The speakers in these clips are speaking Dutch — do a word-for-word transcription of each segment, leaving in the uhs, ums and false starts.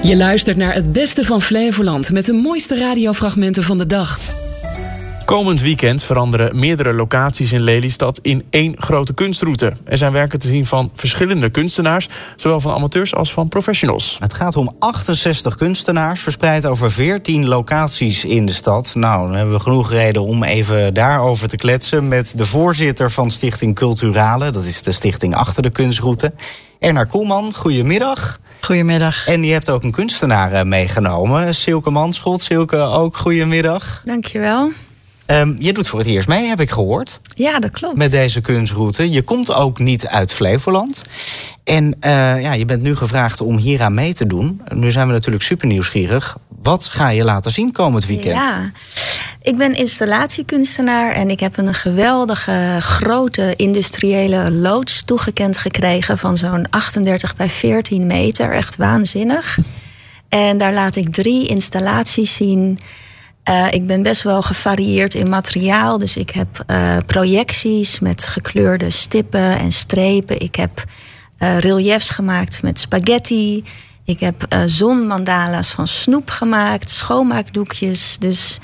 Je luistert naar het beste van Flevoland met de mooiste radiofragmenten van de dag. Komend weekend veranderen meerdere locaties in Lelystad in één grote kunstroute. Er zijn werken te zien van verschillende kunstenaars, zowel van amateurs als van professionals. Het gaat om achtenzestig kunstenaars, verspreid over veertien locaties in de stad. Nou, dan hebben we genoeg reden om even daarover te kletsen met de voorzitter van Stichting Culturale. Dat is de stichting achter de kunstroute. Erna Koelman, goedemiddag. Goedemiddag. En je hebt ook een kunstenaar meegenomen, Silke Manschot. Silke, ook goedemiddag. Dankjewel. Um, je doet voor het eerst mee, heb ik gehoord. Ja, dat klopt. Met deze kunstroute. Je komt ook niet uit Flevoland. En uh, ja, je bent nu gevraagd om hieraan mee te doen. Nu zijn we natuurlijk super nieuwsgierig. Wat ga je laten zien komend weekend? Ja, ik ben installatiekunstenaar en ik heb een geweldige grote industriële loods toegekend gekregen van zo'n achtendertig bij veertien meter. Echt waanzinnig. En daar laat ik drie installaties zien. Uh, ik ben best wel gevarieerd in materiaal. Dus ik heb uh, projecties met gekleurde stippen en strepen. Ik heb uh, reliefs gemaakt met spaghetti. Ik heb uh, zonmandala's van snoep gemaakt. Schoonmaakdoekjes. Dus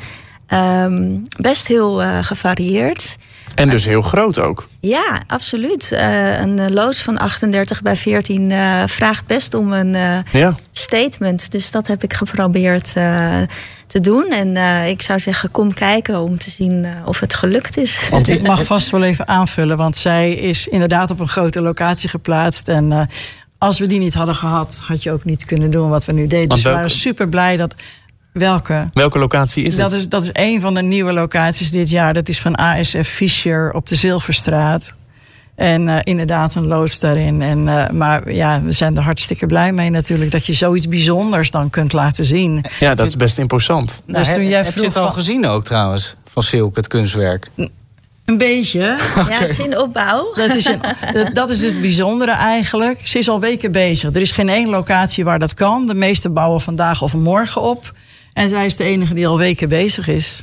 um, best heel uh, gevarieerd. En dus heel groot ook. Ja, absoluut. Uh, een loods van achtendertig bij veertien uh, vraagt best om een uh, ja. statement. Dus dat heb ik geprobeerd uh, te doen. En uh, ik zou zeggen, kom kijken om te zien uh, of het gelukt is. Want ik mag vast wel even aanvullen. Want zij is inderdaad op een grote locatie geplaatst. En uh, als we die niet hadden gehad, had je ook niet kunnen doen wat we nu deden. Dus we waren super blij dat... Welke? Welke locatie is dat het? Is, dat is een van de nieuwe locaties dit jaar. Dat is van A S F Fischer op de Zilverstraat. En uh, inderdaad een loods daarin. En, uh, maar ja, we zijn er hartstikke blij mee natuurlijk... dat je zoiets bijzonders dan kunt laten zien. Ja, dat is best imposant. Nou, dus toen jij heb je het al van... gezien ook trouwens, van Silke, het kunstwerk? Een beetje. Okay. Ja, het is in opbouw. Dat is, een, dat, dat is het bijzondere eigenlijk. Ze is al weken bezig. Er is geen één locatie waar dat kan. De meeste bouwen vandaag of morgen op. En zij is de enige die al weken bezig is.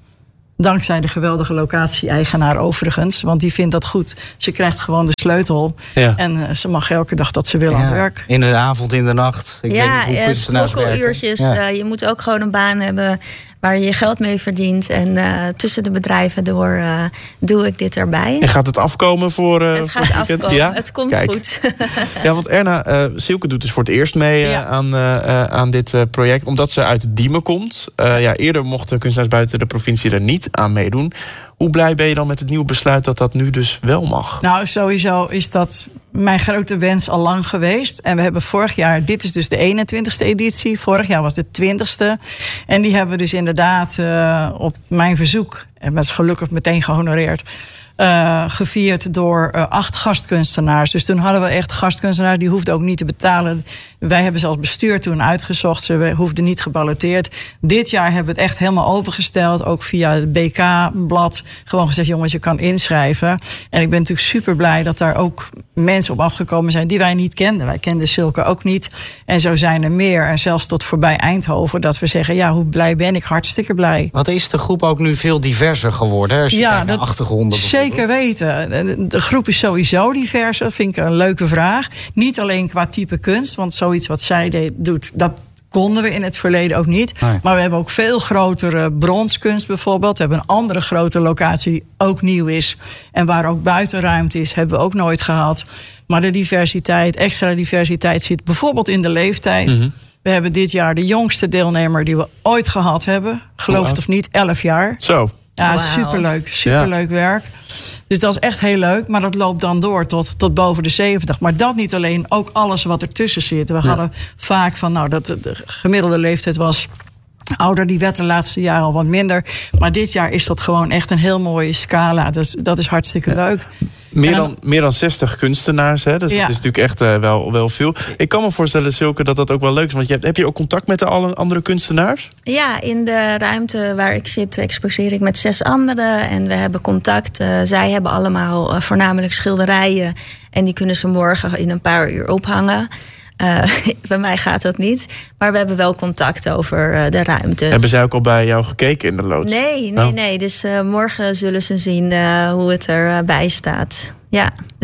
Dankzij de geweldige locatie-eigenaar overigens. Want die vindt dat goed. Ze krijgt gewoon de sleutel. Ja. En uh, ze mag elke dag dat ze wil ja. aan het werk. In de avond, in de nacht. Ik ja, weet niet hoe ja, kunstenaars werken. Ja. Uh, je moet ook gewoon een baan hebben waar je je geld mee verdient. En uh, tussen de bedrijven door uh, doe ik dit erbij. En gaat het afkomen voor uh, Het gaat afkomen. Ja? Het komt Kijk. goed. Ja, want Erna, uh, Silke doet dus voor het eerst mee uh, ja. aan, uh, aan dit uh, project. Omdat ze uit Diemen komt. Uh, ja, eerder mochten kunstenaars buiten de provincie er niet aan meedoen. Hoe blij ben je dan met het nieuwe besluit dat dat nu dus wel mag? Nou, sowieso is dat mijn grote wens al lang geweest. En we hebben vorig jaar, dit is dus de eenentwintigste editie. Vorig jaar was de twintigste. En die hebben we dus inderdaad uh, op mijn verzoek, en dat is gelukkig meteen gehonoreerd, Uh, gevierd door uh, acht gastkunstenaars. Dus toen hadden we echt gastkunstenaars, die hoefden ook niet te betalen. Wij hebben zelfs bestuur toen uitgezocht. Ze hoefden niet geballoteerd. Dit jaar hebben we het echt helemaal opengesteld. Ook via het B K-blad. Gewoon gezegd, jongens, je kan inschrijven. En ik ben natuurlijk super blij dat daar ook mensen op afgekomen zijn die wij niet kenden. Wij kenden Silke ook niet. En zo zijn er meer. En zelfs tot voorbij Eindhoven. Dat we zeggen, ja, hoe blij ben ik? Hartstikke blij. Wat is de groep ook nu veel diverser geworden? Als je ja, kijkt naar dat, achtergronden. Zeker weten. De groep is sowieso divers. Dat vind ik een leuke vraag. Niet alleen qua type kunst. Want zoiets wat zij deed, doet, dat konden we in het verleden ook niet. Nee. Maar we hebben ook veel grotere bronskunst bijvoorbeeld. We hebben een andere grote locatie die ook nieuw is. En waar ook buitenruimte is, hebben we ook nooit gehad. Maar de diversiteit, extra diversiteit zit bijvoorbeeld in de leeftijd. Mm-hmm. We hebben dit jaar de jongste deelnemer die we ooit gehad hebben. Geloof het of niet, elf jaar. Zo. Ja, wow. superleuk. Superleuk ja. werk. Dus dat is echt heel leuk. Maar dat loopt dan door tot, tot boven de zeventig. Maar dat niet alleen, ook alles wat ertussen zit. We ja. hadden vaak van, nou, dat de gemiddelde leeftijd was ouder. Die werd de laatste jaren al wat minder. Maar dit jaar is dat gewoon echt een heel mooie scala. Dus dat is hartstikke ja. leuk. Meer dan, dan, meer dan zestig kunstenaars, hè? Dus ja. dat is natuurlijk echt uh, wel, wel veel. Ik kan me voorstellen, Silke, dat dat ook wel leuk is. Want je hebt, heb je ook contact met de alle andere kunstenaars? Ja, in de ruimte waar ik zit exposeer ik met zes anderen. En we hebben contact. Uh, zij hebben allemaal uh, voornamelijk schilderijen. En die kunnen ze morgen in een paar uur ophangen. Uh, bij mij gaat dat niet. Maar we hebben wel contact over uh, de ruimtes. Hebben zij ook al bij jou gekeken in de loods? Nee, nee, oh. nee. Dus uh, morgen zullen ze zien uh, hoe het erbij uh, staat. Ja, dus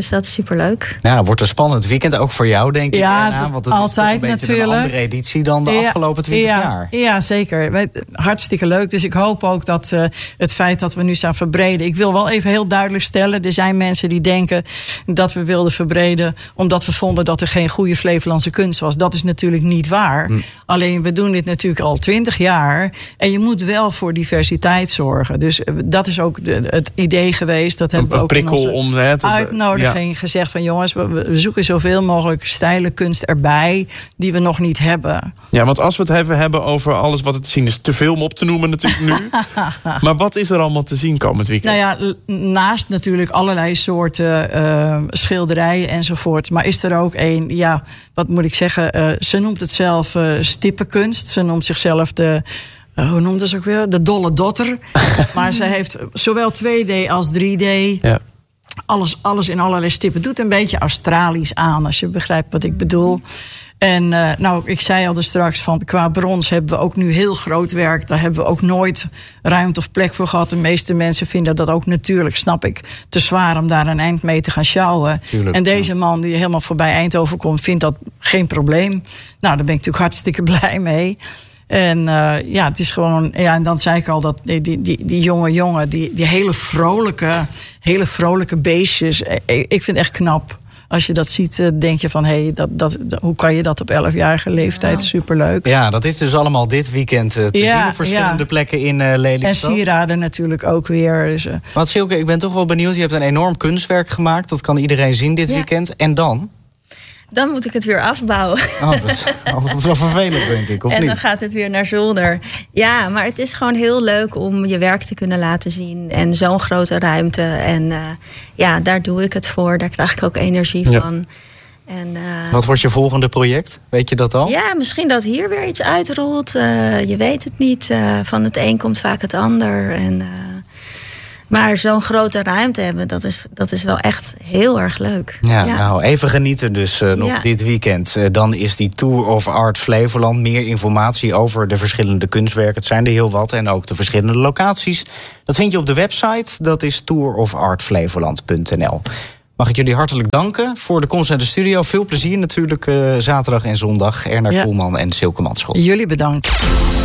Dus dat is superleuk. Nou, het wordt een spannend weekend, ook voor jou, denk ik. Ja, Erna, want het altijd is toch een beetje natuurlijk. een andere editie dan de Ja, afgelopen twintig ja, jaar. Ja, zeker. Hartstikke leuk. Dus ik hoop ook dat uh, het feit dat we nu zijn verbreden... Ik wil wel even heel duidelijk stellen... er zijn mensen die denken dat we wilden verbreden... omdat we vonden dat er geen goede Flevolandse kunst was. Dat is natuurlijk niet waar. Hm. Alleen, we doen dit natuurlijk al twintig jaar... en je moet wel voor diversiteit zorgen. Dus uh, dat is ook de, het idee geweest. Dat hebben een, we ook prikkel in onze om het, uitnodiging ja. gezegd van... jongens, we, we zoeken zoveel mogelijk stijlen kunst erbij... die we nog niet hebben. Ja, want als we het even hebben over alles wat het te zien is... te veel om op te noemen natuurlijk nu. Maar wat is er allemaal te zien komend weekend? Nou ja, naast natuurlijk allerlei soorten uh, schilderijen enzovoort... maar is er ook een, ja, wat moet ik zeggen... Uh, ze noemt het zelf uh, stippenkunst. Ze noemt zichzelf de... Uh, hoe noemt ze ook weer? De dolle dotter. Maar ze heeft zowel twee D als drie D... Ja. Alles, alles in allerlei stippen. Doet een beetje Australisch aan, als je begrijpt wat ik bedoel. En uh, nou, ik zei al dus straks, van qua brons hebben we ook nu heel groot werk. Daar hebben we ook nooit ruimte of plek voor gehad. De meeste mensen vinden dat ook natuurlijk, snap ik, te zwaar om daar een eind mee te gaan sjouwen. Tuurlijk, en deze man die helemaal voorbij Eindhoven komt, vindt dat geen probleem. Nou, daar ben ik natuurlijk hartstikke blij mee. En uh, ja, het is gewoon... Ja, en dan zei ik al dat die, die, die, die jonge jongen... Die, die hele vrolijke, hele vrolijke beestjes... Ik, ik vind het echt knap. Als je dat ziet, denk je van... Hey, dat, dat, hoe kan je dat op elfjarige leeftijd? Ja. Superleuk. Ja, dat is dus allemaal dit weekend te ja, zien... op verschillende ja. plekken in uh, Lelystad. En sieraden natuurlijk ook weer. Dus, uh. Want Silke, ik ben toch wel benieuwd. Je hebt een enorm kunstwerk gemaakt. Dat kan iedereen zien dit ja. weekend. En dan? Dan moet ik het weer afbouwen. Oh, dat is altijd wel vervelend, denk ik, of en niet? dan gaat het weer naar zolder. Ja, maar het is gewoon heel leuk om je werk te kunnen laten zien. En zo'n grote ruimte. En uh, ja, daar doe ik het voor. Daar krijg ik ook energie ja. van. En, uh, wat wordt je volgende project? Weet je dat al? Ja, misschien dat hier weer iets uitrolt. Uh, je weet het niet. Uh, van het een komt vaak het ander. En... Uh, Maar zo'n grote ruimte hebben, dat is, dat is wel echt heel erg leuk. Ja, ja. Nou, even genieten dus uh, nog ja. dit weekend. Uh, dan is die Tour of Art Flevoland. Meer informatie over de verschillende kunstwerken. Het zijn er heel wat. En ook de verschillende locaties. Dat vind je op de website. Dat is tour of art flevoland punt n l. Mag ik jullie hartelijk danken voor de komst naar de studio. Veel plezier natuurlijk uh, zaterdag en zondag. Erna ja. Koelman en Silke Manschot. Jullie bedankt.